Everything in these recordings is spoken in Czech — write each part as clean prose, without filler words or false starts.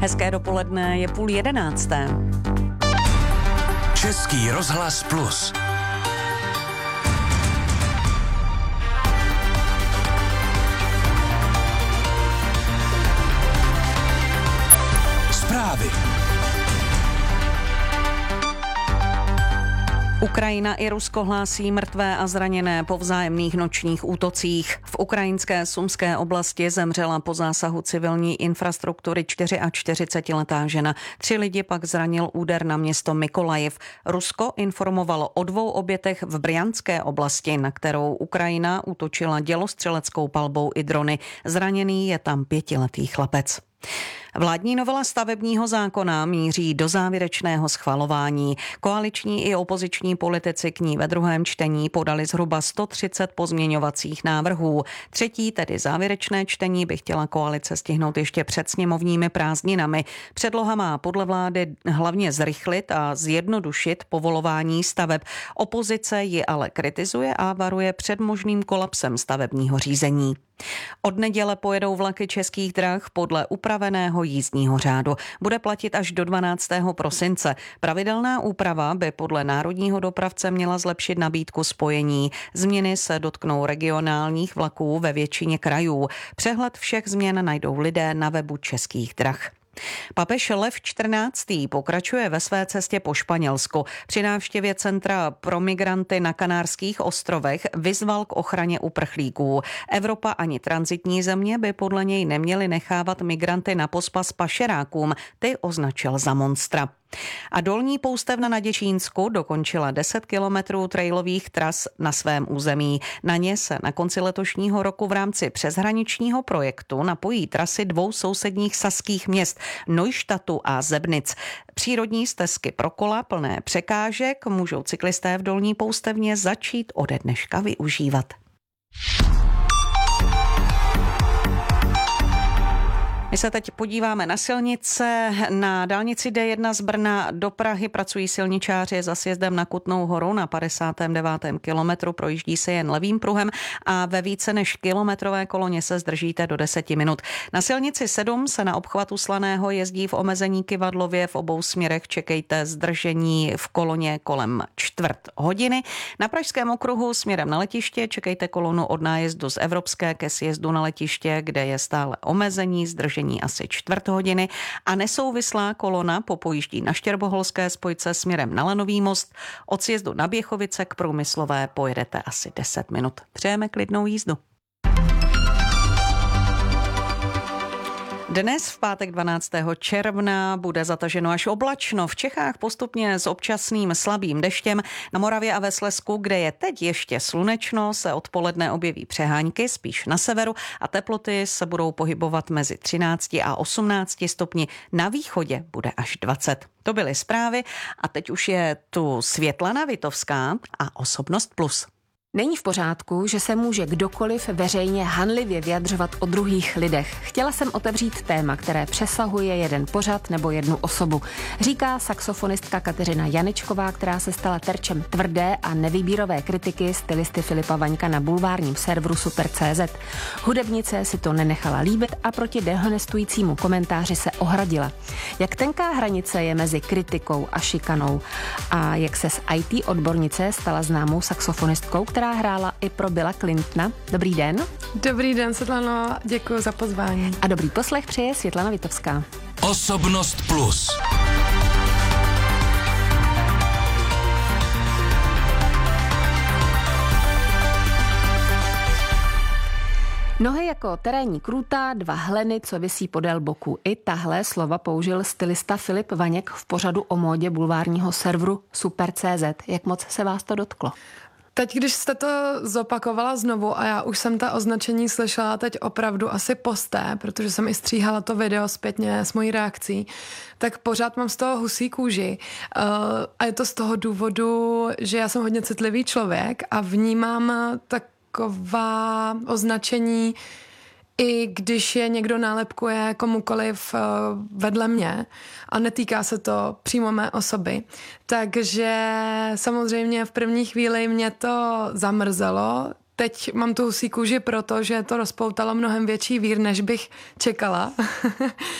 Hezké dopoledne, je 10:30. Český rozhlas Plus. Zprávy. Ukrajina i Rusko hlásí mrtvé a zraněné po vzájemných nočních útocích. V ukrajinské Sumské oblasti zemřela po zásahu civilní infrastruktury 44letá žena. 3 lidi pak zranil úder na město Mykolajiv. Rusko informovalo o 2 obětech v Brjanské oblasti, na kterou Ukrajina útočila dělostřeleckou palbou i drony. Zraněný je tam 5letý chlapec. Vládní novela stavebního zákona míří do závěrečného schvalování. Koaliční i opoziční politici k ní ve druhém čtení podali zhruba 130 pozměňovacích návrhů. Třetí, tedy závěrečné čtení, by chtěla koalice stihnout ještě před sněmovními prázdninami. Předloha má podle vlády hlavně zrychlit a zjednodušit povolování staveb. Opozice ji ale kritizuje a varuje před možným kolapsem stavebního řízení. Od neděle pojedou vlaky Českých drah podle upraveného jízdního řádu. Bude platit až do 12. prosince. Pravidelná úprava by podle národního dopravce měla zlepšit nabídku spojení. Změny se dotknou regionálních vlaků ve většině krajů. Přehled všech změn najdou lidé na webu Českých drah. Papež Lev XIV. Pokračuje ve své cestě po Španělsku. Při návštěvě centra pro migranty na Kanárských ostrovech vyzval k ochraně uprchlíků. Evropa ani tranzitní země by podle něj neměly nechávat migranty na pospas pašerákům. Ty označil za monstra. A Dolní Poustevna na Děčínsku dokončila 10 kilometrů trailových tras na svém území. Na ně se na konci letošního roku v rámci přeshraničního projektu napojí trasy 2 sousedních saských měst Neuštadtu a Zebnic. Přírodní stezky pro kola plné překážek můžou cyklisté v Dolní Poustevně začít ode dneška využívat. My se teď podíváme na silnice. Na dálnici D1 z Brna do Prahy pracují silničáři za sjezdem na Kutnou Horu na 59. kilometru. Projíždí se jen levým pruhem a ve více než kilometrové koloně se zdržíte do 10 minut. Na silnici 7 se na obchvatu Slaného jezdí v omezení kyvadlově. V obou směrech čekejte zdržení v koloně kolem 1/4 hodiny. Na Pražském okruhu směrem na letiště čekejte kolonu od nájezdu z Evropské ke sjezdu na letiště, kde je stále omezení, zdržení asi 1/4 hodiny a nesouvislá kolona popojíždí na Štěrboholské spojce směrem na Lanový most. Od sjezdu na Běchovice k Průmyslové pojedete asi 10 minut. Přejeme klidnou jízdu. Dnes v pátek 12. června bude zataženo až oblačno. V Čechách postupně s občasným slabým deštěm. Na Moravě a ve Slezsku, kde je teď ještě slunečno, se odpoledne objeví přehánky, spíš na severu, a teploty se budou pohybovat mezi 13 a 18 stupni. Na východě bude až 20. To byly zprávy a teď už je tu Světlana Vitovská a Osobnost Plus. Není v pořádku, že se může kdokoliv veřejně hanlivě vyjadřovat o druhých lidech. Chtěla jsem otevřít téma, které přesahuje jeden pořad nebo jednu osobu. Říká saxofonistka Kateřina Janečková, která se stala terčem tvrdé a nevýběrové kritiky stylisty Filipa Vaňka na bulvárním serveru Super.cz. Hudebnice si to nenechala líbit a proti dehonestujícímu komentáři se ohradila. Jak tenká hranice je mezi kritikou a šikanou a jak se z IT odbornice stala známou saxofonistkou, která hrála i pro Billa Clintona. Dobrý den. Dobrý den, Světlano, děkuji za pozvání. A dobrý poslech přeje Světlana Vitovská. Osobnost Plus. Nohy jako terénní krůta, 2 hleny, co visí podél boku. I tahle slova použil stylista Filip Vaněk v pořadu o módě bulvárního serveru Super.cz. Jak moc se vás to dotklo? Teď, když jste to zopakovala znovu a já už jsem ta označení slyšela teď opravdu asi posté, protože jsem i stříhala to video zpětně s mojí reakcí, tak pořád mám z toho husí kůži. A je to z toho důvodu, že já jsem hodně citlivý člověk a vnímám taková označení, i když je někdo nálepkuje komukoliv vedle mě a netýká se to přímo mé osoby. Takže samozřejmě v první chvíli mě to zamrzelo. Teď mám tu husí kůži, protože to rozpoutalo mnohem větší vír, než bych čekala.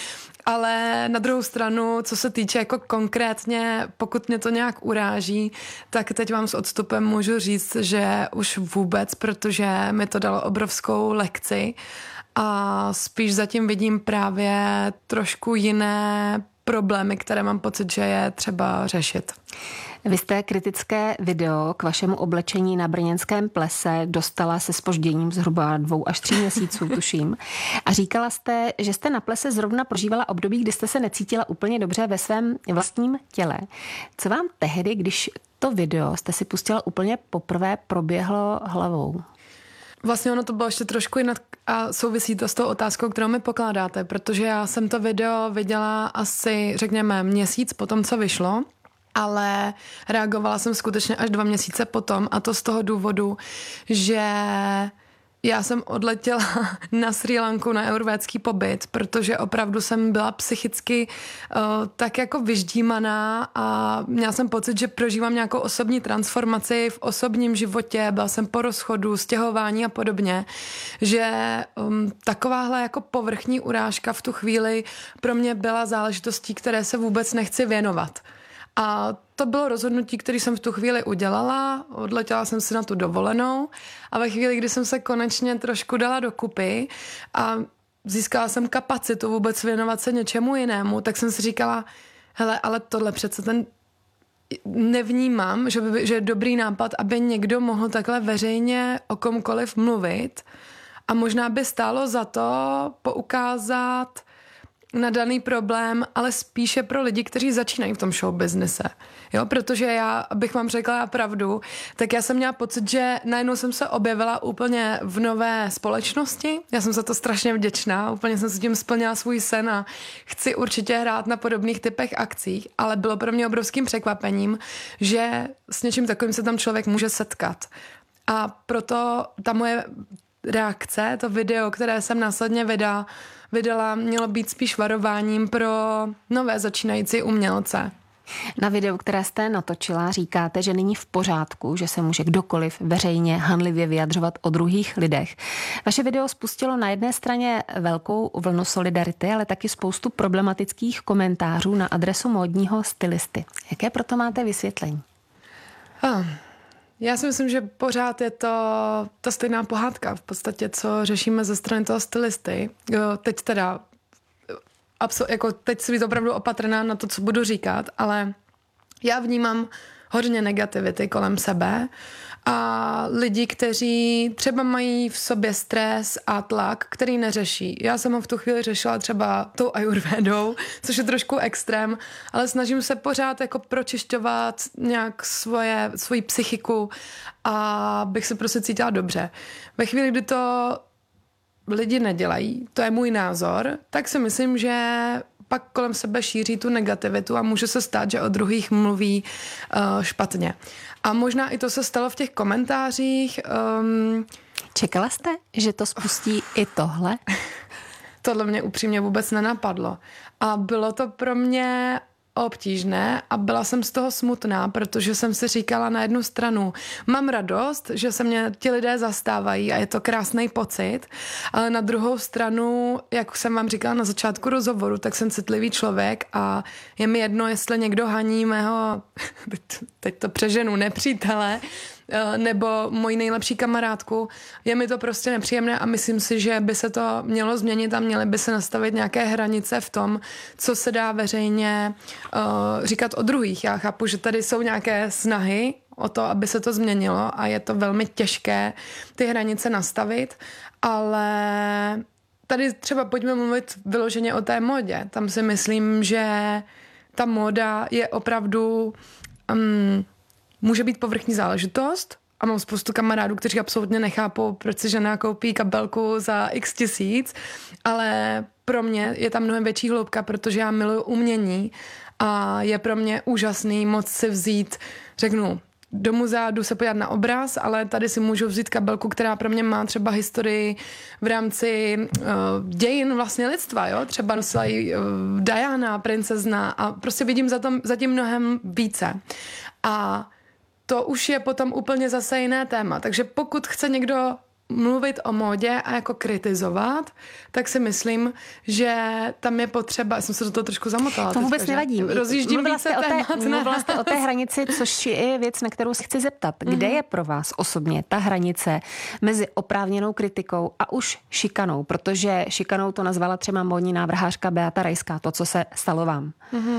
Ale na druhou stranu, co se týče jako konkrétně, pokud mě to nějak uráží, tak teď vám s odstupem můžu říct, že už vůbec, protože mi to dalo obrovskou lekci a spíš zatím vidím právě trošku jiné problémy, které mám pocit, že je třeba řešit. Vy jste kritické video k vašemu oblečení na brněnském plese dostala se zpožděním zhruba 2 až 3 měsíců, tuším. A říkala jste, že jste na plese zrovna prožívala období, kdy jste se necítila úplně dobře ve svém vlastním těle. Co vám tehdy, když to video jste si pustila úplně poprvé, proběhlo hlavou? Vlastně ono to bylo ještě trošku jinak a souvisí to s tou otázkou, kterou mi pokládáte, protože já jsem to video viděla asi, řekněme, měsíc po tom, co vyšlo, ale reagovala jsem skutečně až 2 měsíce potom a to z toho důvodu, že já jsem odletěla na Srí Lanku na eurvédský pobyt, protože opravdu jsem byla psychicky tak jako vyždímaná a měla jsem pocit, že prožívám nějakou osobní transformaci v osobním životě, byla jsem po rozchodu, stěhování a podobně, že takováhle jako povrchní urážka v tu chvíli pro mě byla záležitostí, které se vůbec nechci věnovat. A to bylo rozhodnutí, které jsem v tu chvíli udělala, odletěla jsem si na tu dovolenou a ve chvíli, kdy jsem se konečně trošku dala dokupy a získala jsem kapacitu vůbec věnovat se něčemu jinému, tak jsem si říkala, hele, ale tohle přece nevnímám, že je dobrý nápad, aby někdo mohl takhle veřejně o komkoliv mluvit a možná by stálo za to poukázat na daný problém, ale spíše pro lidi, kteří začínají v tom showbiznise. Jo, protože já, abych vám řekla pravdu, tak já jsem měla pocit, že najednou jsem se objevila úplně v nové společnosti. Já jsem za to strašně vděčná, úplně jsem si tím splnila svůj sen a chci určitě hrát na podobných typech akcích, ale bylo pro mě obrovským překvapením, že s něčím takovým se tam člověk může setkat. A proto ta moje reakce, to video, které jsem následně vydala, mělo být spíš varováním pro nové začínající umělce. Na videu, které jste natočila, říkáte, že není v pořádku, že se může kdokoliv veřejně hanlivě vyjadřovat o druhých lidech. Vaše video spustilo na jedné straně velkou vlnu solidarity, ale taky spoustu problematických komentářů na adresu módního stylisty. Jaké proto máte vysvětlení? Já si myslím, že pořád je to ta stejná pohádka v podstatě, co řešíme ze strany toho stylisty. Teď teda, teď si být opravdu opatrná na to, co budu říkat, ale já vnímám hodně negativity kolem sebe a lidi, kteří třeba mají v sobě stres a tlak, který neřeší. Já jsem ho v tu chvíli řešila třeba tou ajurvédou, což je trošku extrém, ale snažím se pořád jako pročišťovat nějak svoji psychiku a bych se prostě cítila dobře. Ve chvíli, kdy to lidi nedělají, to je můj názor, tak si myslím, že pak kolem sebe šíří tu negativitu a může se stát, že o druhých mluví špatně. A možná i to se stalo v těch komentářích. Čekala jste, že to spustí i tohle? Tohle mě upřímně vůbec nenapadlo. A bylo to pro mě obtížné a byla jsem z toho smutná, protože jsem si říkala na jednu stranu, mám radost, že se mě ti lidé zastávají a je to krásný pocit, ale na druhou stranu, jak jsem vám říkala na začátku rozhovoru, tak jsem citlivý člověk a je mi jedno, jestli někdo haní mého, teď to přeženu, nepřítele, nebo moji nejlepší kamarádku. Je mi to prostě nepříjemné a myslím si, že by se to mělo změnit a měly by se nastavit nějaké hranice v tom, co se dá veřejně říkat o druhých. Já chápu, že tady jsou nějaké snahy o to, aby se to změnilo a je to velmi těžké ty hranice nastavit, ale tady třeba pojďme mluvit vyloženě o té módě. Tam si myslím, že ta móda je opravdu může být povrchní záležitost a mám spoustu kamarádů, kteří absolutně nechápou, proč si žena koupí kabelku za x tisíc, ale pro mě je tam mnohem větší hloubka, protože já miluju umění a je pro mě úžasný moc si vzít, řeknu, do muzea jdu se podívat na obraz, ale tady si můžu vzít kabelku, která pro mě má třeba historii v rámci dějin vlastně lidstva, jo? Třeba nosila ji Diana, princezna a prostě vidím za tím mnohem více. A to už je potom úplně zase jiné téma. Takže pokud chce někdo mluvit o módě a jako kritizovat, tak si myslím, že tam je potřeba, já jsem se do toho trošku zamotala. To vůbec nevadí. Rozjíždím více témat. Mluvila jste o té hranici, což je věc, na kterou se chci zeptat. Kde je pro vás osobně ta hranice mezi oprávněnou kritikou a už šikanou? Protože šikanou to nazvala třeba módní návrhářka Beata Rajská, to, co se stalo vám.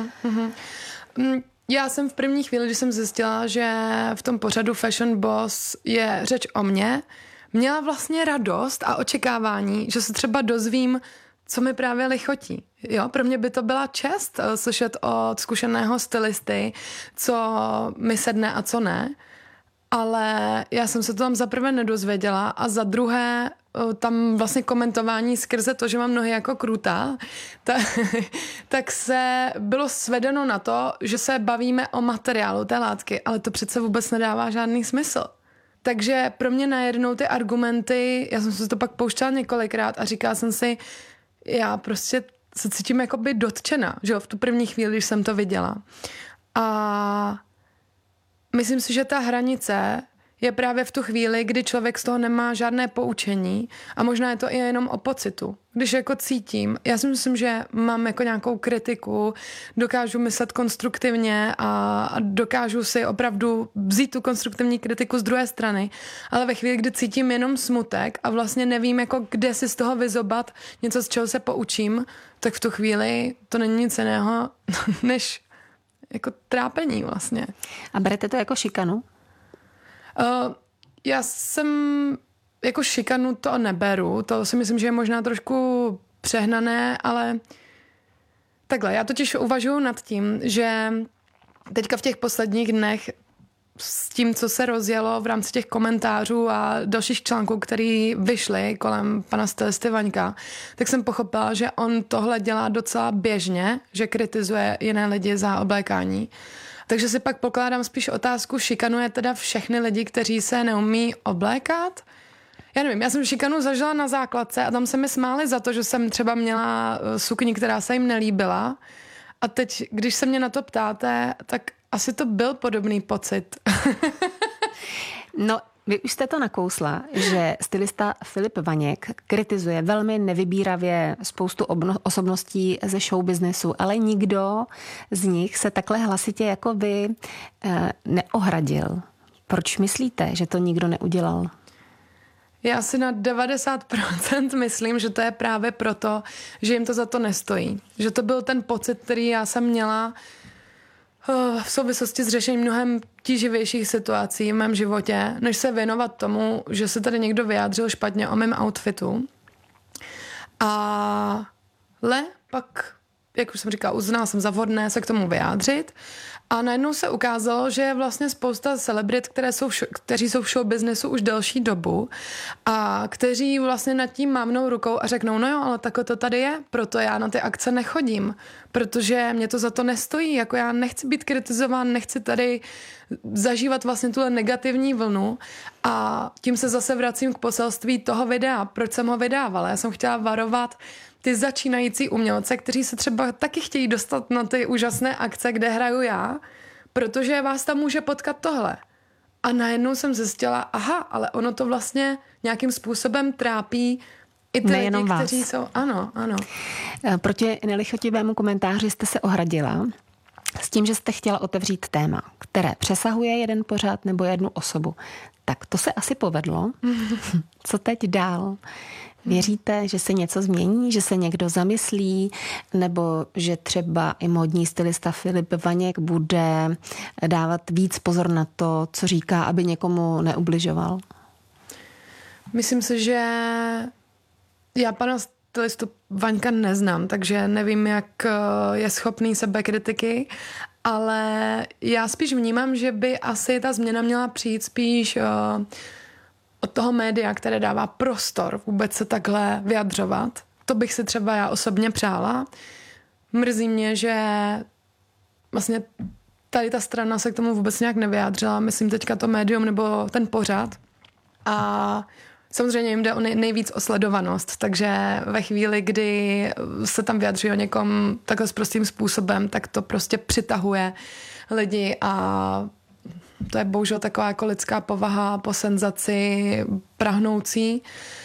Já jsem v první chvíli, když jsem zjistila, že v tom pořadu Fashion Boss je řeč o mně, měla vlastně radost a očekávání, že se třeba dozvím, co mi právě lichotí. Jo, pro mě by to byla čest slyšet od zkušeného stylisty, co mi sedne a co ne. Ale já jsem se to tam za prvé nedozvěděla a za druhé tam vlastně komentování skrze to, že mám nohy jako krutá, tak se bylo svedeno na to, že se bavíme o materiálu té látky, ale to přece vůbec nedává žádný smysl. Takže pro mě najednou ty argumenty, já jsem se to pak pouštěla několikrát a říkala jsem si, já prostě se cítím jakoby dotčena, že jo, v tu první chvíli, když jsem to viděla. A myslím si, že ta hranice je právě v tu chvíli, kdy člověk z toho nemá žádné poučení a možná je to i jenom o pocitu. Když jako cítím, já si myslím, že mám jako nějakou kritiku, dokážu myslet konstruktivně a dokážu si opravdu vzít tu konstruktivní kritiku z druhé strany, ale ve chvíli, kdy cítím jenom smutek a vlastně nevím, jako kde si z toho vyzobat něco, z čeho se poučím, tak v tu chvíli to není nic jiného, než jako trápení vlastně. A berete to jako šikanu? Já jsem jako šikanu to neberu, to si myslím, že je možná trošku přehnané, ale takhle, já totiž uvažuji nad tím, že teďka v těch posledních dnech s tím, co se rozjelo v rámci těch komentářů a dalších článků, který vyšly kolem pana stylisty Vaňka, tak jsem pochopila, že on tohle dělá docela běžně, že kritizuje jiné lidi za oblékání. Takže si pak pokládám spíš otázku, šikanuje teda všechny lidi, kteří se neumí oblékat? Já nevím, já jsem šikanu zažila na základce a tam se mi smáli za to, že jsem třeba měla sukni, která se jim nelíbila. A teď, když se mě na to ptáte, tak asi to byl podobný pocit. No, vy už jste to nakousla, že stylista Filip Vaněk kritizuje velmi nevybíravě spoustu osobností ze showbiznesu, ale nikdo z nich se takhle hlasitě jako vy neohradil. Proč myslíte, že to nikdo neudělal? Já si na 90% myslím, že to je právě proto, že jim to za to nestojí. Že to byl ten pocit, který já jsem měla v souvislosti s řešením mnohem tíživějších situací v mém životě, než se věnovat tomu, že se tady někdo vyjádřil špatně o mém outfitu. Ale pak, jak už jsem říkala, uznala jsem za vhodné se k tomu vyjádřit a najednou se ukázalo, že je vlastně spousta celebrit, kteří jsou v showbiznesu už delší dobu a kteří vlastně nad tím mávnou rukou a řeknou, no jo, ale takhle to tady je, proto já na ty akce nechodím, protože mě to za to nestojí, jako já nechci být kritizován, nechci tady zažívat vlastně tuhle negativní vlnu a tím se zase vracím k poselství toho videa, proč jsem ho vydávala. Já jsem chtěla varovat ty začínající umělce, kteří se třeba taky chtějí dostat na ty úžasné akce, kde hraju já, protože vás tam může potkat tohle. A najednou jsem zjistila, aha, ale ono to vlastně nějakým způsobem trápí i ty lidi, kteří jsou... Ano. Proti nelichotivému komentáři jste se ohradila s tím, že jste chtěla otevřít téma, které přesahuje jeden pořad nebo jednu osobu. Tak to se asi povedlo. Co teď dál? Věříte, že se něco změní, že se někdo zamyslí, nebo že třeba i módní stylista Filip Vaněk bude dávat víc pozor na to, co říká, aby někomu neubližoval? Myslím si, že já pana stylistu Vaňka neznám, takže nevím, jak je schopný sebekritiky, ale já spíš vnímám, že by asi ta změna měla přijít spíš od toho média, které dává prostor vůbec se takhle vyjadřovat. To bych si třeba já osobně přála. Mrzí mě, že vlastně tady ta strana se k tomu vůbec nějak nevyjádřila. Myslím teďka to médium nebo ten pořad. A samozřejmě jim jde o nejvíc o sledovanost, takže ve chvíli, kdy se tam vyjadří o někom takhle s prostým způsobem, tak to prostě přitahuje lidi a To je bohužel taková jako lidská povaha po senzaci prahnoucí.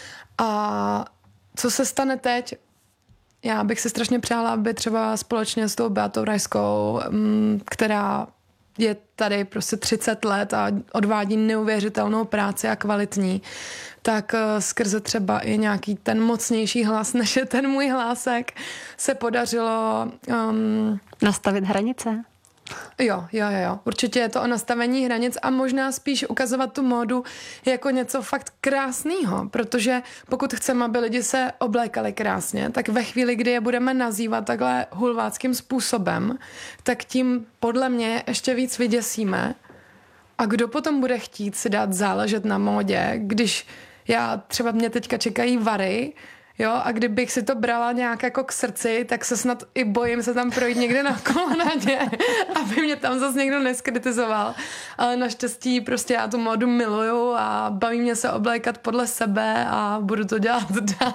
A co se stane teď? Já bych si strašně přála, aby třeba společně s tou Beatou Rajskou, která je tady prostě 30 let a odvádí neuvěřitelnou práci a kvalitní, tak skrze třeba i nějaký ten mocnější hlas, než je ten můj hlásek, se podařilo... Nastavit hranice? Jo. Určitě je to o nastavení hranic a možná spíš ukazovat tu módu jako něco fakt krásného, protože pokud chceme, aby lidi se oblékali krásně, tak ve chvíli, kdy je budeme nazývat takhle hulváckým způsobem, tak tím podle mě ještě víc vyděsíme. A kdo potom bude chtít si dát záležet na módě, když mě teďka čekají vary, jo, a kdybych si to brala nějak jako k srdci, tak se snad i bojím se tam projít někde na kolonadě, aby mě tam zase někdo neskritizoval. Ale naštěstí prostě já tu módu miluju a baví mě se oblékat podle sebe a budu to dělat dál.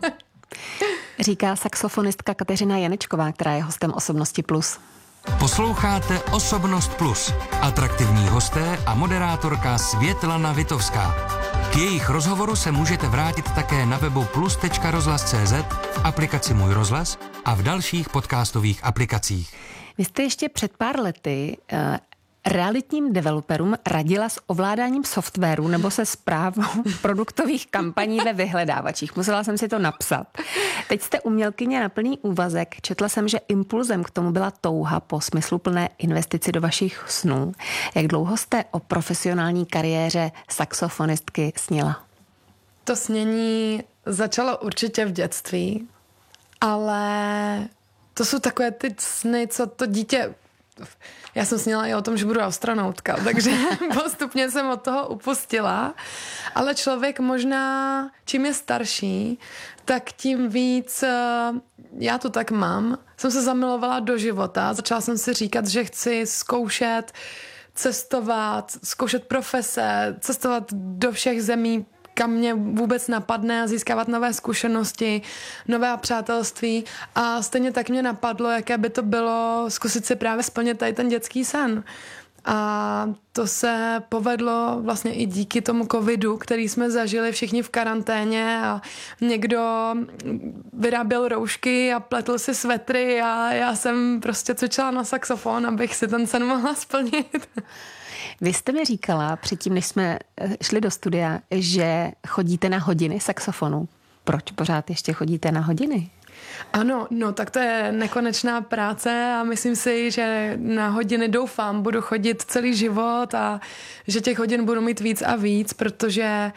Říká saxofonistka Kateřina Janečková, která je hostem Osobnosti Plus. Posloucháte Osobnost Plus. Atraktivní hosté a moderátorka Světlana Vitovská. K jejich rozhovoru se můžete vrátit také na webu plus.rozhlas.cz, v aplikaci Můj rozhlas a v dalších podcastových aplikacích. Vy jste ještě před pár lety realitním developerům radila s ovládáním softwaru nebo se správou produktových kampaní ve vyhledávačích. Musela jsem si to napsat. Teď jste umělkyně na plný úvazek. Četla jsem, že impulzem k tomu byla touha po smysluplné investici do vašich snů. Jak dlouho jste o profesionální kariéře saxofonistky snila? To snění začalo určitě v dětství, ale to jsou takové ty sny, co to dítě... Já jsem sněla i o tom, že budu astronautka, takže postupně jsem od toho upustila. Ale člověk možná, čím je starší, tak tím víc, já to tak mám, jsem se zamilovala do života. Začala jsem si říkat, že chci zkoušet cestovat, zkoušet profese, cestovat do všech zemí, kam mě vůbec napadne a získávat nové zkušenosti, nové přátelství a stejně tak mě napadlo, jaké by to bylo zkusit si právě splnit tady ten dětský sen. A to se povedlo vlastně i díky tomu covidu, který jsme zažili všichni v karanténě a někdo vyráběl roušky a pletl si svetry a já jsem prostě cvičila na saxofon, abych si ten sen mohla splnit. Vy jste mi říkala předtím, než jsme šli do studia, že chodíte na hodiny saxofonu. Proč pořád ještě chodíte na hodiny? Ano, no tak to je nekonečná práce a myslím si, že na hodiny doufám, budu chodit celý život a že těch hodin budu mít víc a víc, protože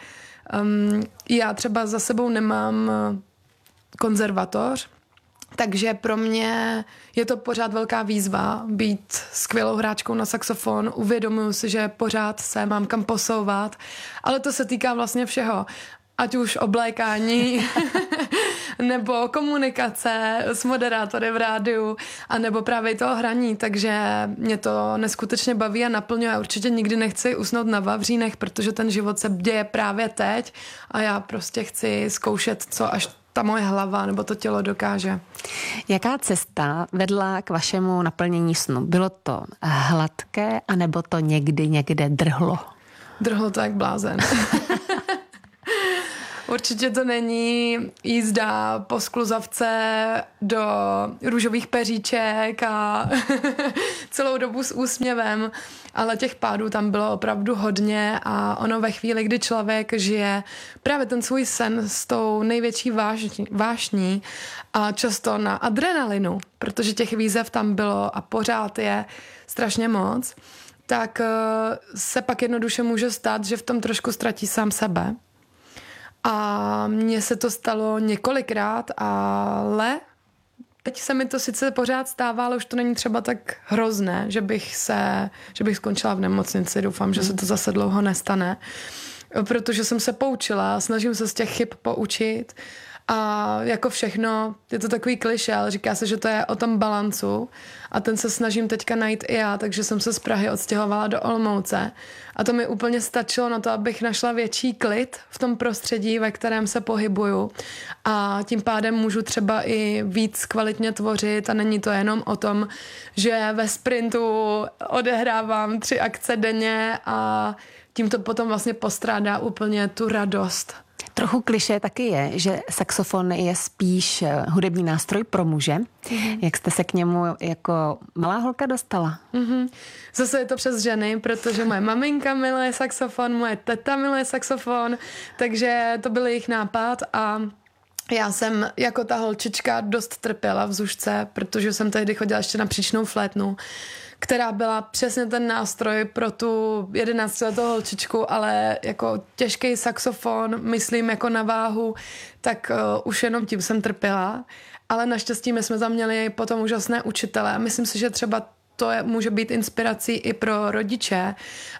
já třeba za sebou nemám konzervatoř, takže pro mě je to pořád velká výzva být skvělou hráčkou na saxofon. Uvědomuji si, že pořád se mám kam posouvat, ale to se týká vlastně všeho. Ať už oblékání, nebo komunikace s moderátory v rádiu, a nebo právě i toho hraní, takže mě to neskutečně baví a naplňuje. Určitě nikdy nechci usnout na vavřínech, protože ten život se děje právě teď a já prostě chci zkoušet, co až ta moje hlava nebo to tělo dokáže. Jaká cesta vedla k vašemu naplnění snu? Bylo to hladké, anebo to někde drhlo? Drhlo to jak blázen. Určitě to není jízda po skluzavce do růžových peříček a celou dobu s úsměvem, ale těch pádů tam bylo opravdu hodně a ono ve chvíli, kdy člověk žije právě ten svůj sen s tou největší vášní a často na adrenalinu, protože těch výzev tam bylo a pořád je strašně moc, tak se pak jednoduše může stát, že v tom trošku ztratí sám sebe. A mně se to stalo několikrát, ale teď se mi to sice pořád stává, ale už to není třeba tak hrozné, že bych skončila v nemocnici. Doufám, že se to zase dlouho nestane, protože jsem se poučila, snažím se z těch chyb poučit A jako všechno, je to takový klišé, ale říká se, že to je o tom balancu a ten se snažím teďka najít i já, takže jsem se z Prahy odstěhovala do Olomouce a to mi úplně stačilo na to, abych našla větší klid v tom prostředí, ve kterém se pohybuju a tím pádem můžu třeba i víc kvalitně tvořit a není to jenom o tom, že ve sprintu odehrávám 3 akce denně a tím to potom vlastně postrádá úplně tu radost. Trochu klišé taky je, že saxofon je spíš hudební nástroj pro muže. Jak jste se k němu jako malá holka dostala? Zase je to přes ženy, protože moje maminka miluje saxofon, moje teta miluje saxofon, takže to byl jejich nápad a já jsem jako ta holčička dost trpěla v zušce, protože jsem tehdy chodila ještě na příčnou flétnu, která byla přesně ten nástroj pro tu 11letou holčičku, ale jako těžký saxofon, myslím jako na váhu, tak už jenom tím jsem trpěla. Ale naštěstí my jsme tam měli potom úžasné učitele a myslím si, že třeba to může být inspirací i pro rodiče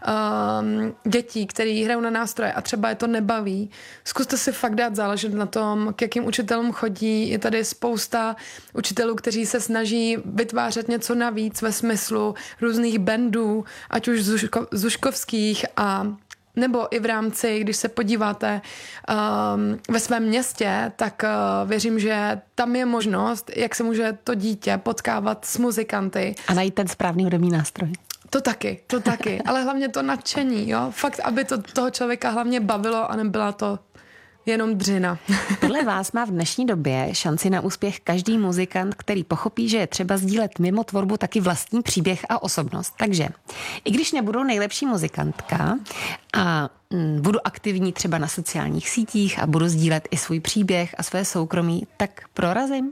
dětí, který hrajou na nástroje a třeba je to nebaví. Zkuste si fakt dát záležet na tom, k jakým učitelům chodí. Je tady spousta učitelů, kteří se snaží vytvářet něco navíc ve smyslu různých bandů, ať už zuškovských a nebo i v rámci, když se podíváte ve svém městě, tak věřím, že tam je možnost, jak se může to dítě potkávat s muzikanty. A najít ten správný hudební nástroj. To taky. Ale hlavně to nadšení, jo? Fakt, aby to toho člověka hlavně bavilo a nebyla to jenom dřina. Podle vás má v dnešní době šanci na úspěch každý muzikant, který pochopí, že je třeba sdílet mimo tvorbu taky vlastní příběh a osobnost. Takže i když nebudu nejlepší muzikantka a budu aktivní třeba na sociálních sítích a budu sdílet i svůj příběh a své soukromí, tak prorazím?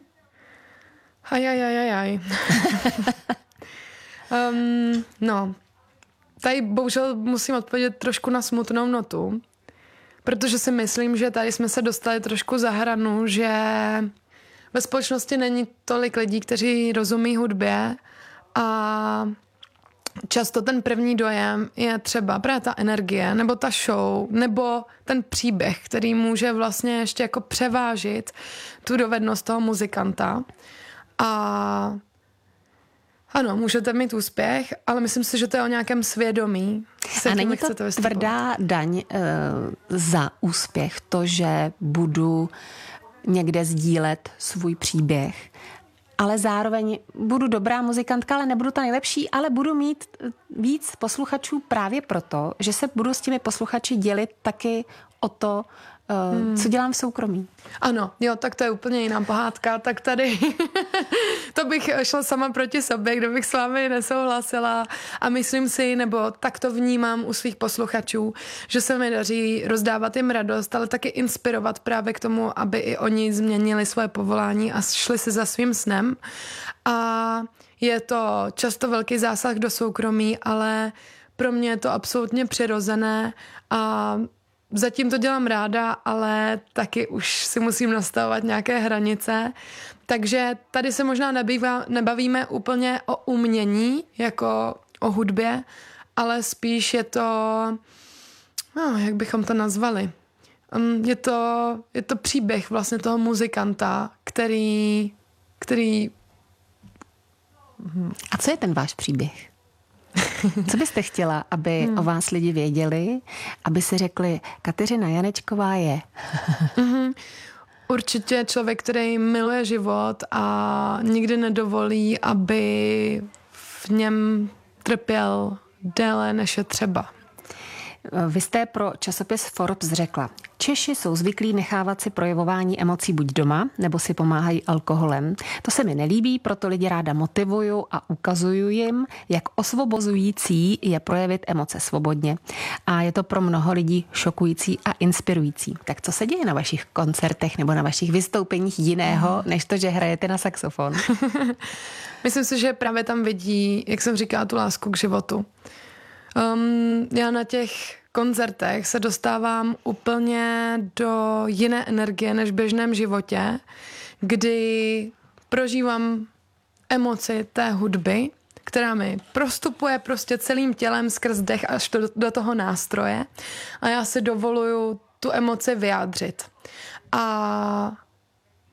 No, tady bohužel musím odpovědět trošku na smutnou notu, protože si myslím, že tady jsme se dostali trošku za hranu, že ve společnosti není tolik lidí, kteří rozumí hudbě a často ten první dojem je třeba právě ta energie, nebo ta show, nebo ten příběh, který může vlastně ještě jako převážit tu dovednost toho muzikanta. A ano, můžete mít úspěch, ale myslím si, že to je o nějakém svědomí. A není to tvrdá daň za úspěch, to, že budu někde sdílet svůj příběh, ale zároveň budu dobrá muzikantka, ale nebudu ta nejlepší, ale budu mít víc posluchačů právě proto, že se budu s těmi posluchači dělit taky o to, co dělám v soukromí. Ano, jo, tak to je úplně jiná pohádka, tak tady to bych šla sama proti sobě, kdo bych s vámi nesouhlasila a myslím si, nebo tak to vnímám u svých posluchačů, že se mi daří rozdávat jim radost, ale taky inspirovat právě k tomu, aby i oni změnili svoje povolání a šli si za svým snem. A je to často velký zásah do soukromí, ale pro mě je to absolutně přirozené a zatím to dělám ráda, ale taky už si musím nastavovat nějaké hranice. Takže tady se možná nebavíme úplně o umění, jako o hudbě, ale spíš je to, jak bychom to nazvali? Je to příběh vlastně toho muzikanta, který... A co je ten váš příběh? Co byste chtěla, aby o vás lidi věděli, aby si řekli, Kateřina Janečková je? Určitě člověk, který miluje život a nikdy nedovolí, aby v něm trpěl déle, než je třeba. Vy jste pro časopis Forbes řekla, Češi jsou zvyklí nechávat si projevování emocí buď doma, nebo si pomáhají alkoholem. To se mi nelíbí, proto lidi ráda motivuju a ukazuju jim, jak osvobozující je projevit emoce svobodně. A je to pro mnoho lidí šokující a inspirující. Tak co se děje na vašich koncertech nebo na vašich vystoupeních jiného, než to, že hrajete na saxofon? Myslím si, že právě tam vidí, jak jsem říkala, tu lásku k životu. Já na těch koncertech se dostávám úplně do jiné energie než v běžném životě, kdy prožívám emoci té hudby, která mi prostupuje prostě celým tělem skrz dech až do toho nástroje a já si dovoluju tu emoci vyjádřit. A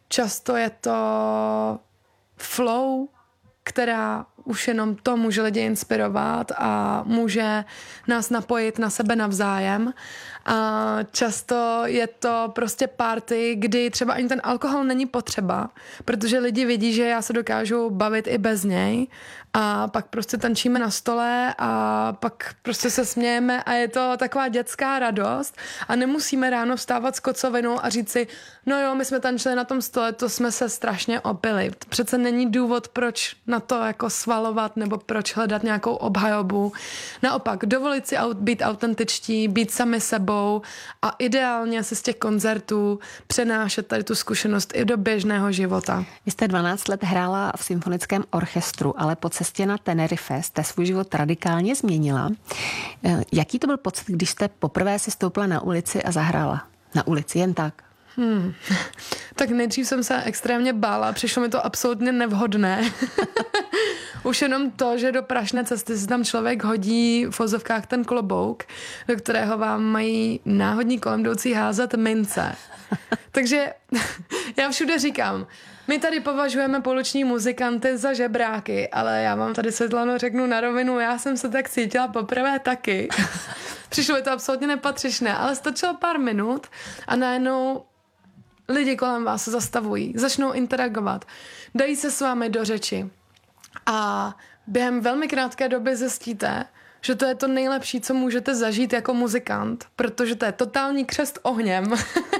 často je to flow, která už jenom to může lidi inspirovat a může nás napojit na sebe navzájem. A často je to prostě party, kdy třeba ani ten alkohol není potřeba, protože lidi vidí, že já se dokážu bavit i bez něj a pak prostě tančíme na stole a pak prostě se smějeme a je to taková dětská radost a nemusíme ráno vstávat s kocovinou a říct si, no jo, my jsme tančili na tom stole, to jsme se strašně opili. Přece není důvod, proč na to jako svalovat nebo proč hledat nějakou obhajobu. Naopak, dovolit si být autentičtí, být sami sebou a ideálně se z těch koncertů přenášet tady tu zkušenost i do běžného života. Vy jste 12 let hrála v symfonickém orchestru, ale po cestě na Tenerife jste svůj život radikálně změnila. Jaký to byl pocit, když jste poprvé si stoupla na ulici a zahrála? Na ulici, jen tak? Tak nejdřív jsem se extrémně bála, přišlo mi to absolutně nevhodné. Už jenom to, že do prašné cesty si tam člověk hodí v vozovkách ten klobouk, do kterého vám mají náhodní kolem jdoucí házet mince. Takže já všude říkám, my tady považujeme pouliční muzikanty za žebráky, ale já vám tady, Světlano, řeknu na rovinu, já jsem se tak cítila poprvé taky. Přišlo mi to absolutně nepatřičné, ale stačilo pár minut a najednou lidi kolem vás se zastavují, začnou interagovat, dají se s vámi do řeči a během velmi krátké doby zjistíte, že to je to nejlepší, co můžete zažít jako muzikant, protože to je totální křest ohněm.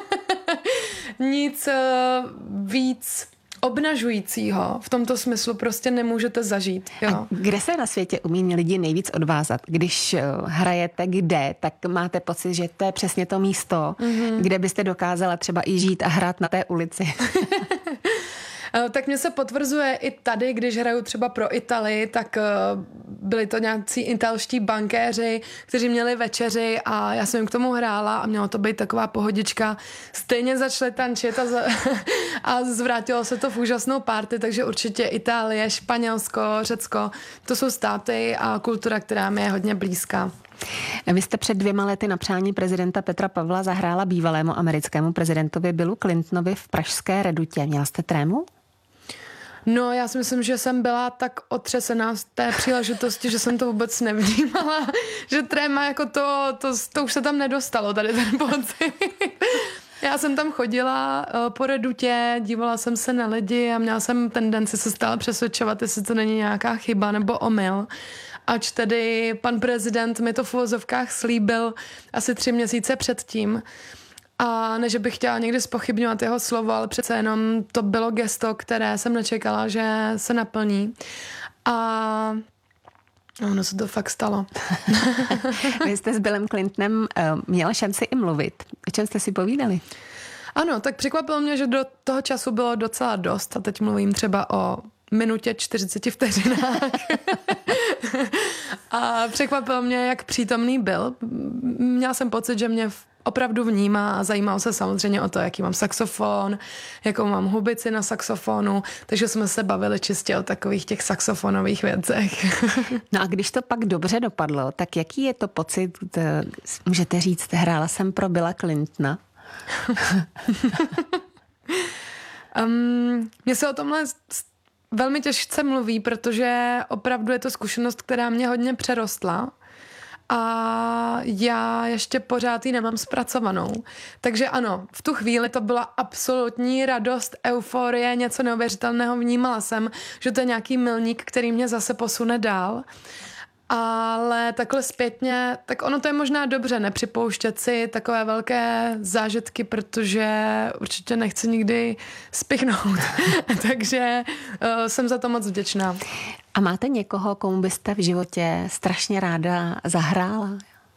Nic víc obnažujícího v tomto smyslu prostě nemůžete zažít. Jo. A kde se na světě umí lidi nejvíc odvázat? Když hrajete kde, tak máte pocit, že to je přesně to místo, kde byste dokázala třeba i žít a hrát na té ulici. Tak mě se potvrzuje i tady, když hraju třeba pro Italii, tak byli to nějací italští bankéři, kteří měli večeři a já jsem jim k tomu hrála a mělo to být taková pohodička. Stejně začali tančit a zvrátilo se to v úžasnou party, takže určitě Itálie, Španělsko, Řecko, to jsou státy a kultura, která mi je hodně blízká. Vy jste před 2 lety na přání prezidenta Petra Pavla zahrála bývalému americkému prezidentovi Billu Clintonovi v pražské Redutě. Měla jste trému? No, já si myslím, že jsem byla tak otřesená z té příležitosti, že jsem to vůbec nevnímala, že tréma jako to už se tam nedostalo, tady ten pocit. Já jsem tam chodila po Redutě, dívala jsem se na lidi a měla jsem tendenci se stále přesvědčovat, jestli to není nějaká chyba nebo omyl. Ač tedy pan prezident mi to v uvozovkách slíbil asi 3 měsíce předtím. A ne, že bych chtěla někdy zpochybňovat jeho slovo, ale přece jenom to bylo gesto, které jsem nečekala, že se naplní. A ono se to fakt stalo. Vy jste s Billem Clintonem měla šanci i mluvit. O čem jste si povídali? Ano, tak překvapilo mě, že do toho času bylo docela dost. A teď mluvím třeba o minutě 40 vteřinách. A překvapilo mě, jak přítomný byl. Měla jsem pocit, že mě opravdu vnímá a zajímal se samozřejmě o to, jaký mám saxofon, jakou mám hubici na saxofonu, takže jsme se bavili čistě o takových těch saxofonových věcech. No a když to pak dobře dopadlo, tak jaký je to pocit, můžete říct, hrála jsem pro Billa Clintona? Mně se o tomhle velmi těžce mluví, protože opravdu je to zkušenost, která mě hodně přerostla. A já ještě pořád ji nemám zpracovanou. Takže ano, v tu chvíli to byla absolutní radost, euforie, něco neuvěřitelného. Vnímala jsem, že to je nějaký milník, který mě zase posune dál. Ale takhle zpětně, tak ono to je možná dobře, nepřipouštět si takové velké zážitky, protože určitě nechci nikdy spichnout. Takže jsem za to moc vděčná. A máte někoho, komu byste v životě strašně ráda zahrála?